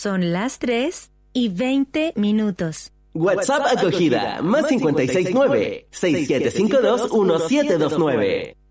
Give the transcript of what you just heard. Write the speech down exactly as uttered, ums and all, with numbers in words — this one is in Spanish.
Son las tres y veinte minutos. WhatsApp acogida, más cincuenta y seis nueve, seis siete cinco dos, uno siete dos nueve.